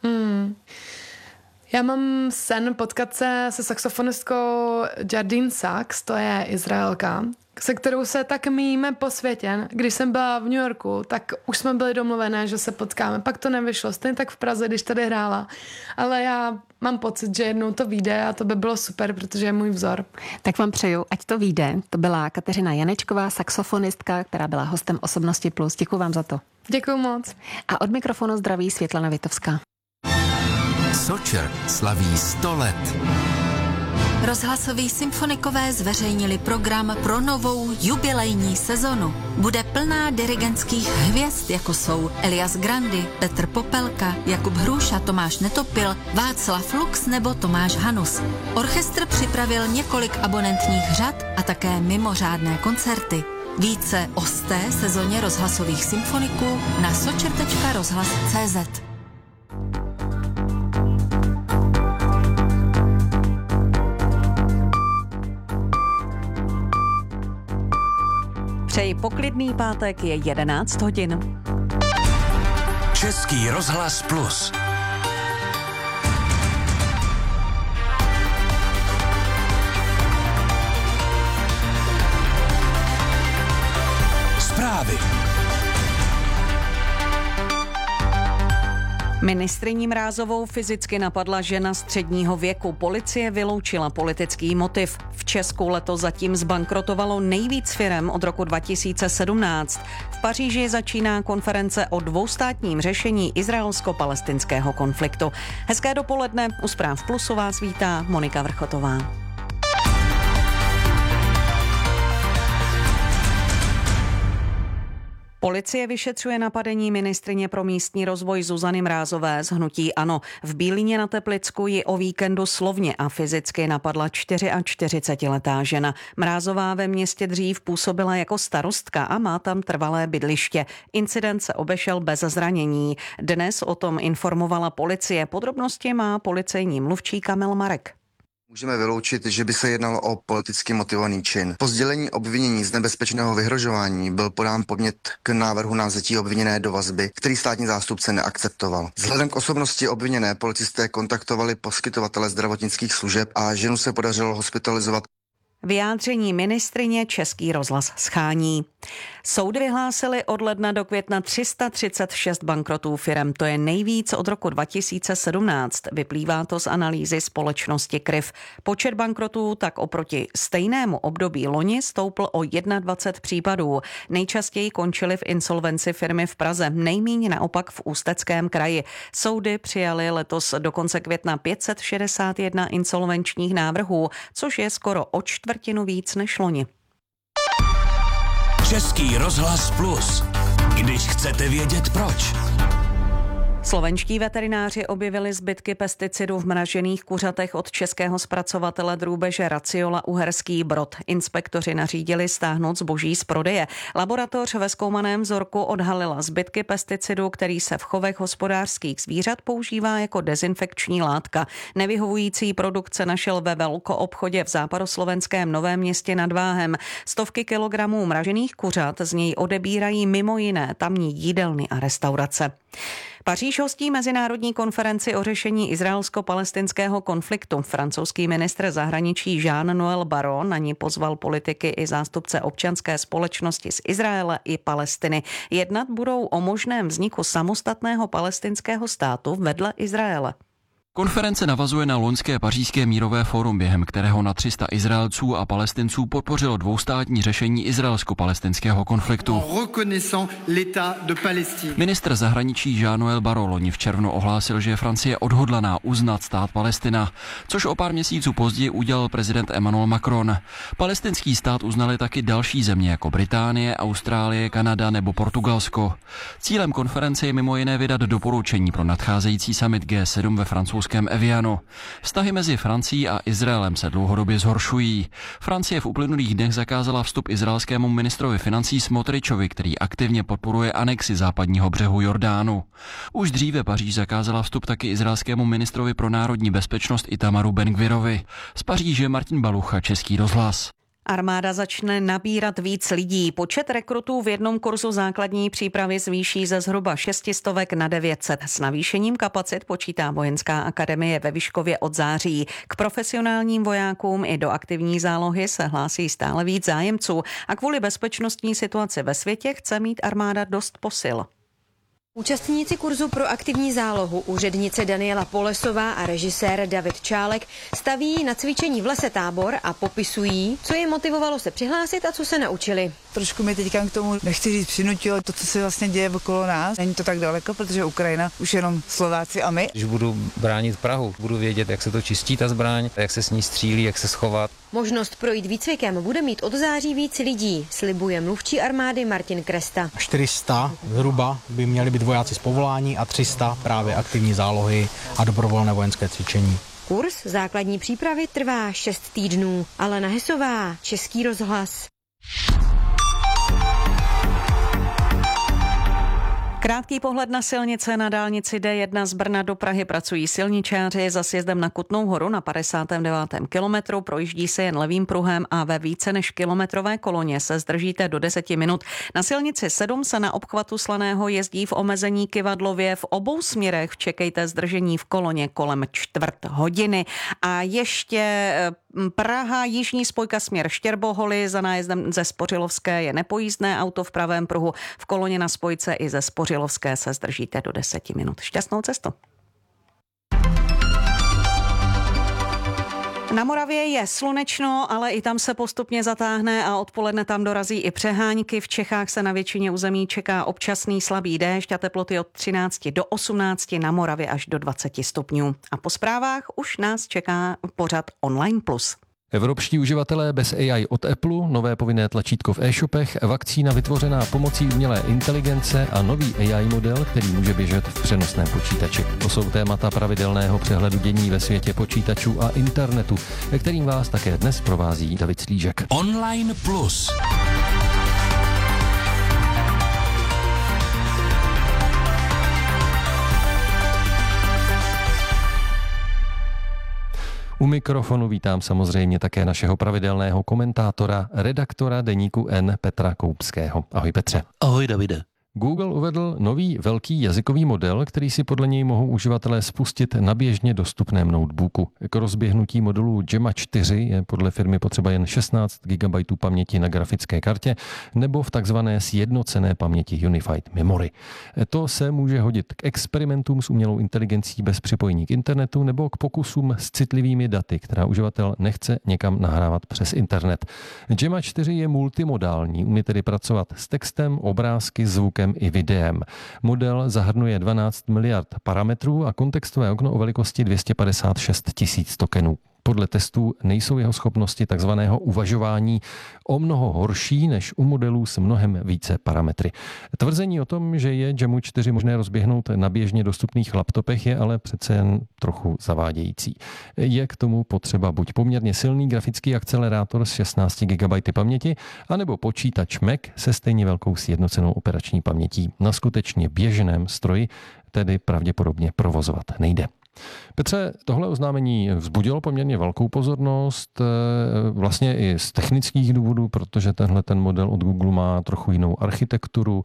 Já mám sen potkat se saxofonistkou Jardine Sachs, to je Izraelka, se kterou se tak míjíme po světě. Když jsem byla v New Yorku, tak už jsme byli domluvené, že se potkáme. Pak to nevyšlo, stejně tak v Praze, když tady hrála. Ale já mám pocit, že jednou to vyjde a to by bylo super, protože je můj vzor. Tak vám přeju, ať to vyjde. To byla Kateřina Janečková, saxofonistka, která byla hostem Osobnosti Plus. Děkuju vám za to. Děkuju moc. A od mikrofonu zdraví Světlana Vitovská. Socher slaví 100 let. Rozhlasoví symfonikové zveřejnili program pro novou jubilejní sezonu. Bude plná dirigentských hvězd, jako jsou Elias Grandi, Petr Popelka, Jakub Hruša, Tomáš Netopil, Václav Lux nebo Tomáš Hanus. Orchestr připravil několik abonentních řad a také mimořádné koncerty. Více o té sezóně rozhlasových symfoniků na sočer.rozhlas.cz. Přeji poklidný pátek, je 11 hodin. Český rozhlas Plus. Zprávy. Ministryní Mrázovou fyzicky napadla žena středního věku. Policie vyloučila politický motiv. V Česku letos zatím zbankrotovalo nejvíc firem od roku 2017. V Paříži začíná konference o dvoustátním řešení izraelsko-palestinského konfliktu. Hezké dopoledne, u Zpráv Plusu vás vítá Monika Vrchotová. Policie vyšetřuje napadení ministryně pro místní rozvoj Zuzany Mrázové z hnutí ANO. V Bílině na Teplicku ji o víkendu slovně a fyzicky napadla 44letá žena. Mrázová ve městě dřív působila jako starostka a má tam trvalé bydliště. Incident se obešel bez zranění. Dnes o tom informovala policie. Podrobnosti má policejní mluvčí Kamil Marek. Můžeme vyloučit, že by se jednalo o politicky motivovaný čin. Po sdělení obvinění z nebezpečného vyhrožování byl podán podnět k návrhu na vzetí obviněné do vazby, který státní zástupce neakceptoval. Vzhledem k osobnosti obviněné policisté kontaktovali poskytovatele zdravotnických služeb a ženu se podařilo hospitalizovat. Vyjádření ministryně Český rozhlas schání. Soudy vyhlásily od ledna do května 336 bankrotů firem. To je nejvíc od roku 2017. Vyplývá to z analýzy společnosti KRIV. Počet bankrotů tak oproti stejnému období loni stoupl o 21 případů. Nejčastěji končily v insolvenci firmy v Praze, nejmíň naopak v Ústeckém kraji. Soudy přijaly letos do konce května 561 insolvenčních návrhů, což je skoro o čtvrtinu víc než loni. Český rozhlas Plus. Když chcete vědět proč. Slovenští veterináři objevili zbytky pesticidů v mražených kuřatech od českého zpracovatele drůbeže Raciola Uherský Brod. Inspektoři nařídili stáhnout zboží z prodeje. Laboratoř ve zkoumaném vzorku odhalila zbytky pesticidů, který se v chovech hospodářských zvířat používá jako dezinfekční látka. Nevyhovující produkt se našel ve velkoobchodě v západoslovenském Novém Městě nad Váhem. Stovky kilogramů mražených kuřat z něj odebírají mimo jiné tamní jídelny a restaurace. Paříž hostí mezinárodní konferenci o řešení izraelsko-palestinského konfliktu. Francouzský ministr zahraničí Jean-Noël Barrot na ní pozval politiky i zástupce občanské společnosti z Izraele i Palestiny. Jednat budou o možném vzniku samostatného palestinského státu vedle Izraele. Konference navazuje na loňské pařížské mírové fórum, během kterého na 300 Izraelců a Palestinců podpořilo dvoustátní řešení izraelsko-palestinského konfliktu. Ministr zahraničí Jean-Noël Barrot loni v červnu ohlásil, že je Francie odhodlaná uznat stát Palestina, což o pár měsíců později udělal prezident Emmanuel Macron. Palestinský stát uznali taky další země jako Británie, Austrálie, Kanada nebo Portugalsko. Cílem konference je mimo jiné vydat doporučení pro nadcházející summit G7 ve francouzském Evianu. Vztahy mezi Francií a Izraelem se dlouhodobě zhoršují. Francie v uplynulých dnech zakázala vstup izraelskému ministrovi financí Smotričovi, který aktivně podporuje anexi západního břehu Jordánu. Už dříve Paříž zakázala vstup taky izraelskému ministrovi pro národní bezpečnost Itamaru Ben-Gvirovi. Z Paříže Martin Balucha, Český rozhlas. Armáda začne nabírat víc lidí. Počet rekrutů v jednom kurzu základní přípravy zvýší ze zhruba 600 na 900. S navýšením kapacit počítá Vojenská akademie ve Vyškově od září. K profesionálním vojákům i do aktivní zálohy se hlásí stále víc zájemců a kvůli bezpečnostní situaci ve světě chce mít armáda dost posil. Účastníci kurzu pro aktivní zálohu, úřednice Daniela Polesová a režisér David Čálek staví na cvičení v lese tábor a popisují, co je motivovalo se přihlásit a co se naučili. Trošku mi teďka k tomu, nechci říct, přinutilo to, co se vlastně děje okolo nás. Není to tak daleko, protože Ukrajina už jenom Slováci a my. Když budu bránit Prahu, budu vědět, jak se to čistí ta zbraň, jak se s ní střílí, jak se schovat. Možnost projít výcvikem bude mít od září víc lidí, slibuje mluvčí armády Martin Kresta. 400 zhruba by měli být vojáci z povolání a 300 právě aktivní zálohy a dobrovolné vojenské cvičení. Kurz základní přípravy trvá 6 týdnů. Alena Hesová, Český rozhlas. Krátký pohled na silnice. Na dálnici D1 z Brna do Prahy pracují silničáři. Za sjezdem na Kutnou Horu na 59. kilometru projíždí se jen levým pruhem a ve více než kilometrové koloně se zdržíte do 10 minut. Na silnici 7 se na obchvatu Slaného jezdí v omezení kyvadlově. V obou směrech čekejte zdržení v koloně kolem čtvrt hodiny. A ještě Praha, jižní spojka směr Štěrboholy, za nájezdem ze Spořilovské je nepojízdné auto v pravém pruhu. V koloně na spojce i ze Spořilovské se zdržíte do 10 minut. Šťastnou cestu. Na Moravě je slunečno, ale i tam se postupně zatáhne a odpoledne tam dorazí i přehánky. V Čechách se na většině území čeká občasný slabý déšť a teploty od 13 do 18, na Moravě až do 20 stupňů. A po zprávách už nás čeká pořad Online Plus. Evropští uživatelé bez AI od Apple, nové povinné tlačítko v e-shopech, vakcína vytvořená pomocí umělé inteligence a nový AI model, který může běžet v přenosném počítači. To jsou témata pravidelného přehledu dění ve světě počítačů a internetu, ve kterým vás také dnes provází David Slížek. Online Plus. U mikrofonu vítám samozřejmě také našeho pravidelného komentátora, redaktora deníku N Petra Koupského. Ahoj Petře. Ahoj Davide. Google uvedl nový velký jazykový model, který si podle něj mohou uživatelé spustit na běžně dostupném notebooku. K rozběhnutí modulu Gemma 4 je podle firmy potřeba jen 16 GB paměti na grafické kartě nebo v takzvané sjednocené paměti Unified Memory. To se může hodit k experimentům s umělou inteligencí bez připojení k internetu nebo k pokusům s citlivými daty, která uživatel nechce někam nahrávat přes internet. Gemma 4 je multimodální, umí tedy pracovat s textem, obrázky, zvukem i videem. Model zahrnuje 12 miliard parametrů a kontextové okno o velikosti 256 000 tokenů. Podle testů nejsou jeho schopnosti takzvaného uvažování o mnoho horší než u modelů s mnohem více parametry. Tvrzení o tom, že je Gemmu 4 možné rozběhnout na běžně dostupných laptopech, je ale přece jen trochu zavádějící. Je k tomu potřeba buď poměrně silný grafický akcelerátor s 16 GB paměti, anebo počítač Mac se stejně velkou sjednocenou operační pamětí. Na skutečně běžném stroji tedy pravděpodobně provozovat nejde. Petře, tohle oznámení vzbudilo poměrně velkou pozornost, vlastně i z technických důvodů, protože tenhle ten model od Google má trochu jinou architekturu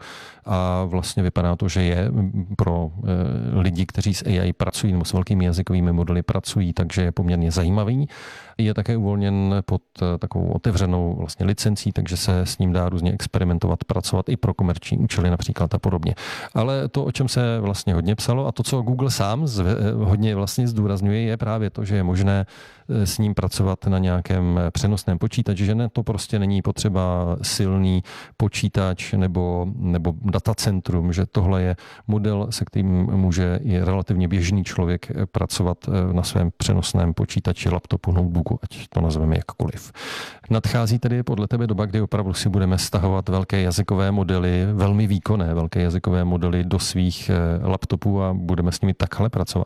a vlastně vypadá to, že je pro lidi, kteří s AI pracují nebo s velkými jazykovými modely pracují, takže je poměrně zajímavý. Je také uvolněn pod takovou otevřenou vlastně licencí, takže se s ním dá různě experimentovat, pracovat i pro komerční účely například a podobně. Ale to, o čem se vlastně hodně psalo a to, co Google sám hodně vlastně zdůrazňuje, je právě to, že je možné s ním pracovat na nějakém přenosném počítači, že ne, to prostě není potřeba silný počítač nebo datacentrum, že tohle je model, se kterým může i relativně běžný člověk pracovat na svém přenosném počítači, laptopu, notebooku, ať to nazveme jakkoliv. Nadchází tedy podle tebe doba, kdy opravdu si budeme stahovat velké jazykové modely, velmi výkonné velké jazykové modely do svých laptopů a budeme s nimi takhle pracovat?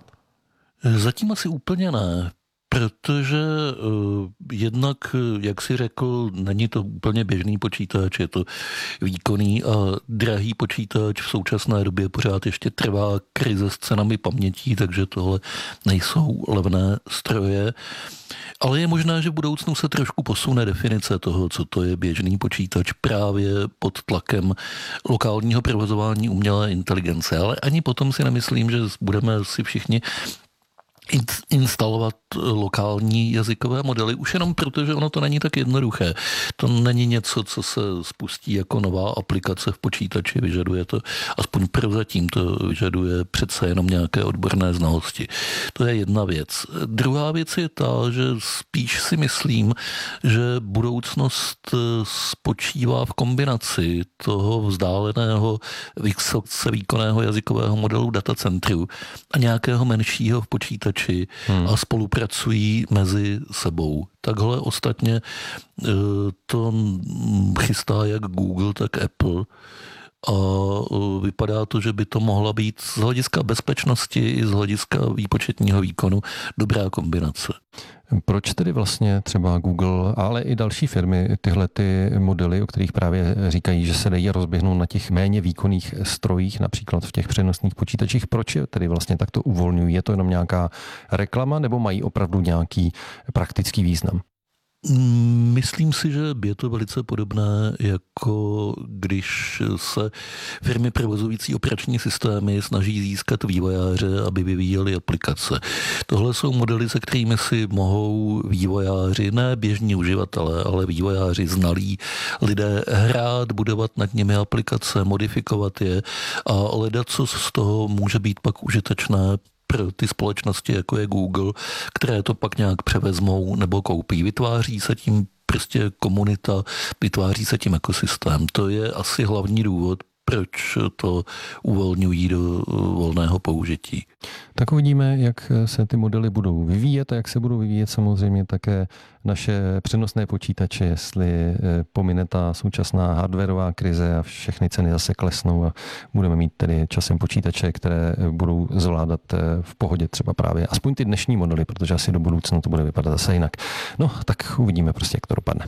Zatím asi úplně ne, protože jednak, jak jsi řekl, není to úplně běžný počítač, je to výkonný a drahý počítač. V současné době pořád ještě trvá krize s cenami pamětí, takže tohle nejsou levné stroje. Ale je možné, že v budoucnu se trošku posune definice toho, co to je běžný počítač právě pod tlakem lokálního provozování umělé inteligence. Ale ani potom si nemyslím, že budeme si všichni instalovat lokální jazykové modely, už jenom proto, že ono to není tak jednoduché. To není něco, co se spustí jako nová aplikace v počítači, vyžaduje to, aspoň prozatím to vyžaduje přece jenom nějaké odborné znalosti. To je jedna věc. Druhá věc je ta, že spíš si myslím, že budoucnost spočívá v kombinaci toho vzdáleného vysoce výkonného jazykového modelu datacentru a nějakého menšího v počítači a spolupracují mezi sebou. Takhle ostatně to chystá jak Google, tak Apple a vypadá to, že by to mohla být z hlediska bezpečnosti i z hlediska výpočetního výkonu dobrá kombinace. Proč tedy vlastně třeba Google, ale i další firmy tyhle ty modely, o kterých právě říkají, že se dají rozběhnout na těch méně výkonných strojích, například v těch přenosných počítačích, proč je tedy vlastně takto uvolňují? Je to jenom nějaká reklama nebo mají opravdu nějaký praktický význam? Myslím si, že je to velice podobné, jako když se firmy provozující operační systémy snaží získat vývojáře, aby vyvíjeli aplikace. Tohle jsou modely, se kterými si mohou vývojáři, ne běžní uživatelé, ale vývojáři znalí lidé hrát, budovat nad nimi aplikace, modifikovat je a ledacos z toho může být pak užitečné pro ty společnosti, jako je Google, které to pak nějak převezmou nebo koupí. Vytváří se tím prostě komunita, vytváří se tím ekosystém. To je asi hlavní důvod, proč to uvolňují do volného použití. Tak uvidíme, jak se ty modely budou vyvíjet a jak se budou vyvíjet samozřejmě také naše přenosné počítače, jestli pomine ta současná hardwarová krize a všechny ceny zase klesnou a budeme mít tedy časem počítače, které budou zvládat v pohodě třeba právě aspoň ty dnešní modely, protože asi do budoucna to bude vypadat zase jinak. No, tak uvidíme prostě, jak to dopadne.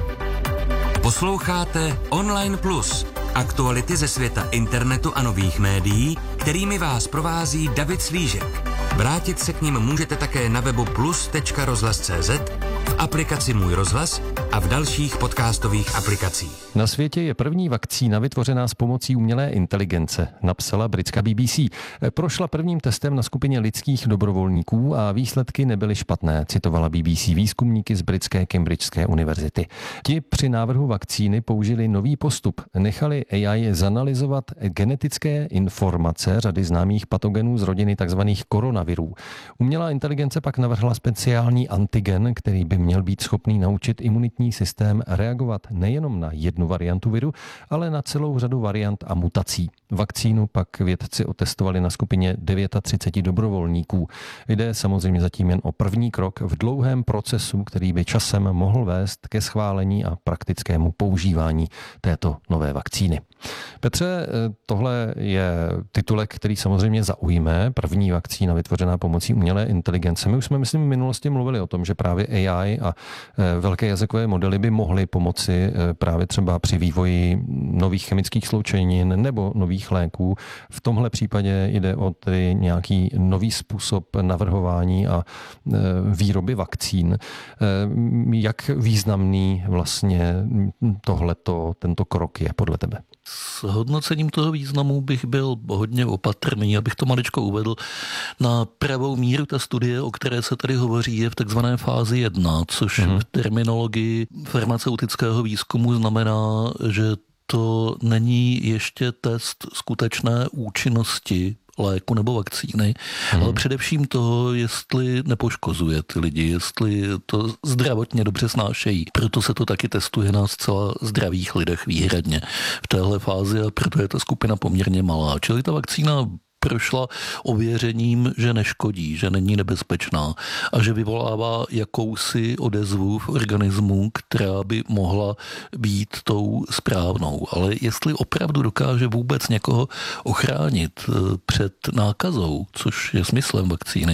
Posloucháte Online Plus. Aktuality ze světa internetu a nových médií, kterými vás provází David Slížek. Vrátit se k nim můžete také na webu plus.rozhlas.cz, v aplikaci Můj rozhlas a v dalších podcastových aplikacích. Na světě je první vakcína vytvořená s pomocí umělé inteligence, napsala britská BBC. Prošla prvním testem na skupině lidských dobrovolníků a výsledky nebyly špatné, citovala BBC výzkumníky z britské Cambridgeské univerzity. Ti při návrhu vakcíny použili nový postup. Nechali AI zanalyzovat genetické informace řady známých patogenů z rodiny tzv. Koronavirů. Umělá inteligence pak navrhla speciální antigen, který by měl být schopný naučit imunitní systém reagovat nejenom na jednu variantu viru, ale na celou řadu variant a mutací. Vakcínu pak vědci otestovali na skupině 39 dobrovolníků. Jde samozřejmě zatím jen o první krok v dlouhém procesu, který by časem mohl vést ke schválení a praktickému používání této nové vakcíny. Petře, tohle je titulek, který samozřejmě zaujme. První vakcína vytvořená pomocí umělé inteligence. My už jsme, myslím, v minulosti mluvili o tom, že právě AI a velké jazykové modely by mohly pomoci právě třeba při vývoji nových chemických sloučenin nebo nových léků. V tomhle případě jde o tedy nějaký nový způsob navrhování a výroby vakcín. Jak významný vlastně tento krok je podle tebe? S hodnocením toho významu bych byl hodně opatrný, abych to maličko uvedl na pravou míru. Ta studie, o které se tady hovoří, je v takzvané fázi 1, což v terminologii farmaceutického výzkumu znamená, že to není ještě test skutečné účinnosti léku nebo vakcíny, ale především toho, jestli nepoškozuje ty lidi, jestli to zdravotně dobře snášejí. Proto se to taky testuje na zcela zdravých lidech výhradně v téhle fázi a proto je ta skupina poměrně malá. Čili ta vakcína prošla ověřením, že neškodí, že není nebezpečná a že vyvolává jakousi odezvu v organismu, která by mohla být tou správnou. Ale jestli opravdu dokáže vůbec někoho ochránit před nákazou, což je smyslem vakcíny,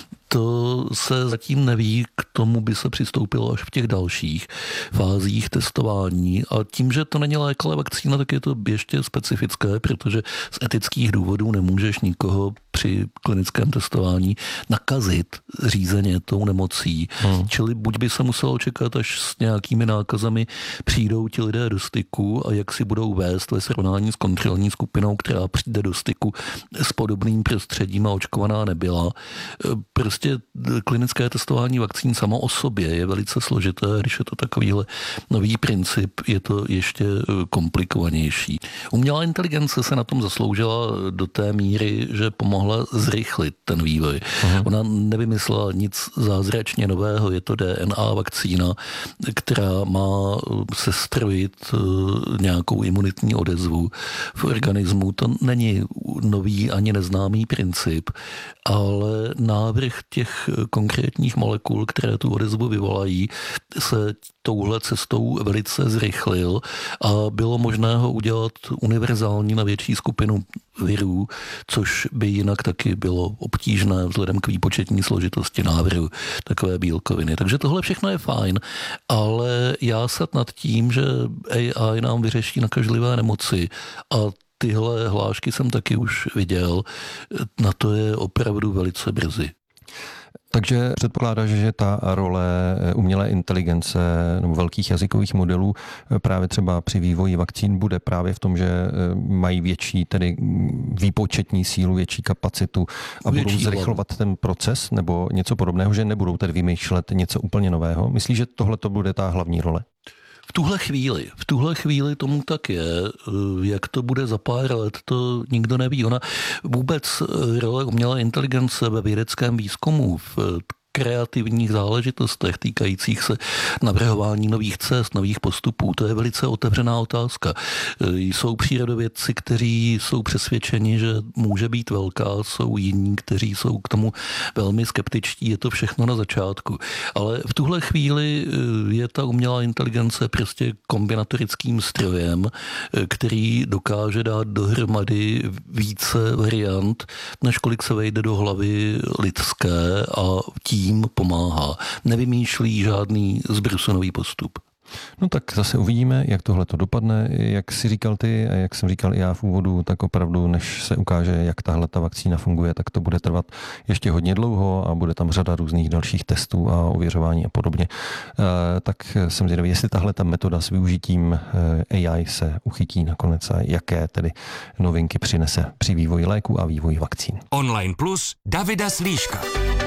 to se zatím neví, k tomu by se přistoupilo až v těch dalších fázích testování. A tím, že to není lék, ale vakcína, tak je to ještě specifické, protože z etických důvodů nemůžeš nikoho při klinickém testování nakazit řízeně tou nemocí. Čili buď by se muselo čekat, až s nějakými nákazami přijdou ti lidé do styku a jak si budou vést ve srovnání s kontrolní skupinou, která přijde do styku s podobným prostředím a očkovaná nebyla. Prostě klinické testování vakcín samo o sobě je velice složité, když je to takovýhle nový princip, je to ještě komplikovanější. Umělá inteligence se na tom zasloužila do té míry, že pomohla zrychlit ten vývoj. Ona nevymyslela nic zázračně nového, je to DNA vakcína, která má sestrojit nějakou imunitní odezvu v organismu. To není nový ani neznámý princip, ale návrh těch konkrétních molekul, které tu odezvu vyvolají, se touhle cestou velice zrychlil a bylo možné ho udělat univerzální na větší skupinu virů, což by jinak taky bylo obtížné vzhledem k výpočetní složitosti návrhu takové bílkoviny. Takže tohle všechno je fajn, ale jásat nad tím, že AI nám vyřeší nakažlivé nemoci a tyhle hlášky jsem taky už viděl, na to je opravdu velice brzy. Takže předpokládáš, že ta role umělé inteligence nebo velkých jazykových modelů právě třeba při vývoji vakcín bude právě v tom, že mají větší tedy výpočetní sílu, větší kapacitu a budou zrychlovat ten proces nebo něco podobného, že nebudou tedy vymýšlet něco úplně nového. Myslíš, že tohle to bude ta hlavní role? V tuhle chvíli tomu tak je. Jak to bude za pár let, to nikdo neví. Ona vůbec role umělé inteligence ve vědeckém výzkumu, v kreativních záležitostech týkajících se navrhování nových cest, nových postupů. To je velice otevřená otázka. Jsou přírodovědci, kteří jsou přesvědčeni, že může být velká, jsou jiní, kteří jsou k tomu velmi skeptičtí. Je to všechno na začátku. Ale v tuhle chvíli je ta umělá inteligence prostě kombinatorickým strojem, který dokáže dát dohromady více variant, než kolik se vejde do hlavy lidské a tím pomáhá. Nevymýšlí žádný zbrusunový postup. No tak zase uvidíme, jak tohle to dopadne. Jak si říkal ty a jak jsem říkal i já v úvodu, tak opravdu, než se ukáže, jak tahle ta vakcína funguje, tak to bude trvat ještě hodně dlouho a bude tam řada různých dalších testů a ověřování a podobně. Tak jsem zvědavý, jestli tahle ta metoda s využitím AI se uchytí nakonec a jaké tedy novinky přinese při vývoji léku a vývoji vakcín. Online Plus Davida Slíška.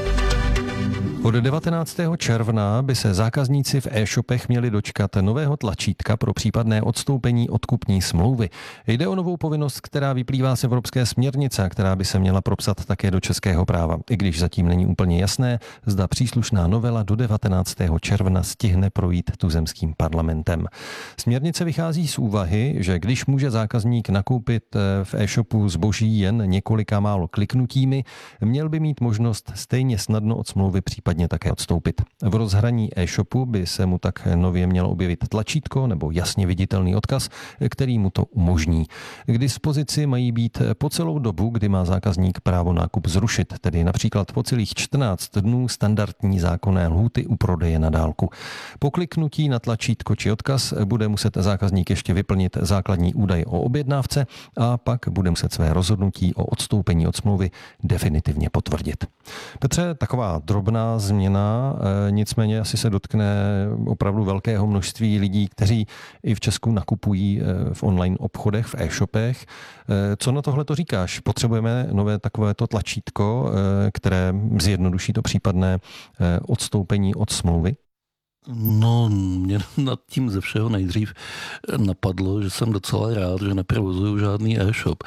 Od 19. června by se zákazníci v e-shopech měli dočkat nového tlačítka pro případné odstoupení od kupní smlouvy. Jde o novou povinnost, která vyplývá z evropské směrnice a která by se měla propsat také do českého práva. I když zatím není úplně jasné, zda příslušná novela do 19. června stihne projít tuzemským parlamentem. Směrnice vychází z úvahy, že když může zákazník nakoupit v e-shopu zboží jen několika málo kliknutími, měl by mít možnost stejně snadno od smlouvy případně také odstoupit. V rozhraní e-shopu by se mu tak nově mělo objevit tlačítko nebo jasně viditelný odkaz, který mu to umožní. K dispozici mají být po celou dobu, kdy má zákazník právo nákup zrušit, tedy například po celých 14 dnů standardní zákonné lhůty u prodeje na dálku. Po kliknutí na tlačítko či odkaz bude muset zákazník ještě vyplnit základní údaj o objednávce a pak bude muset své rozhodnutí o odstoupení od smlouvy definitivně potvrdit. Petře, taková drobná změna, nicméně asi se dotkne opravdu velkého množství lidí, kteří i v Česku nakupují v online obchodech, v e-shopech. Co na tohle to říkáš? Potřebujeme nové takovéto tlačítko, které zjednoduší to případné odstoupení od smlouvy? No, mě nad tím ze všeho nejdřív napadlo, že jsem docela rád, že neprovozuju žádný e-shop.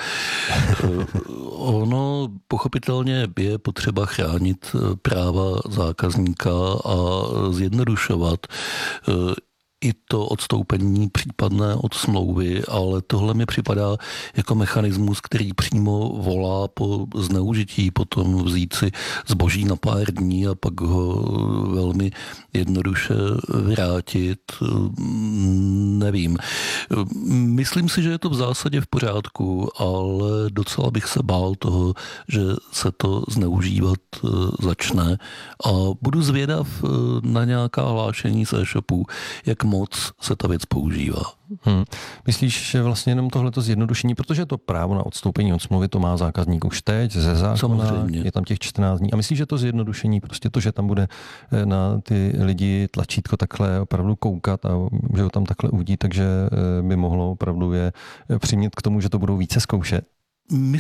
Ono pochopitelně je potřeba chránit práva zákazníka a zjednodušovat i to odstoupení případné od smlouvy, ale tohle mi připadá jako mechanismus, který přímo volá po zneužití, potom vzít si zboží na pár dní a pak ho velmi jednoduše vrátit. Nevím. Myslím si, že je to v zásadě v pořádku, ale docela bych se bál toho, že se to zneužívat začne a budu zvědav na nějaká hlášení z e-shopů, jak moc se ta věc používá. Myslíš, že vlastně jenom tohleto zjednodušení, protože to právo na odstoupení od smlouvy to má zákazník už teď ze zákona, samozřejmě. Je tam těch 14 dní. A myslíš, že to zjednodušení, prostě to, že tam bude na ty lidi tlačítko takhle opravdu koukat a že ho tam takhle uvidí, takže by mohlo opravdu je přimět k tomu, že to budou více zkoušet?